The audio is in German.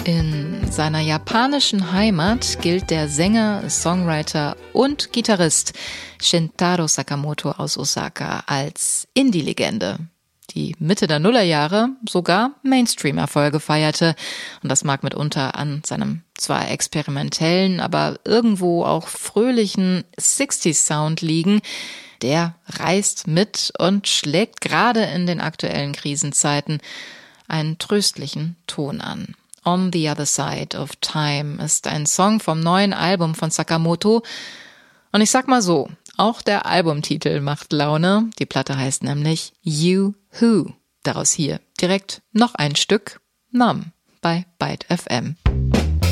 In seiner japanischen Heimat gilt der Sänger, Songwriter und Gitarrist Shintaro Sakamoto aus Osaka als Indie-Legende, die Mitte der Nullerjahre sogar Mainstream-Erfolge feierte. Und das mag mitunter an seinem zwar experimentellen, aber irgendwo auch fröhlichen 60s-Sound liegen. Der reißt mit und schlägt gerade in den aktuellen Krisenzeiten einen tröstlichen Ton an. On the Other Side of Time ist ein Song vom neuen Album von Sakamoto. Und ich sag mal so, auch der Albumtitel macht Laune. Die Platte heißt nämlich You Who. Daraus hier direkt noch ein Stück Numb bei Byte FM.